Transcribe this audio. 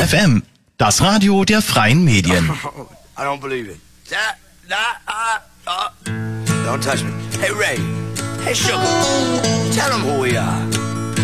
FM, das Radio der freien Medien. I don't believe it. Don't touch me. Hey, Ray. Hey, Sugar. Tell them who we are.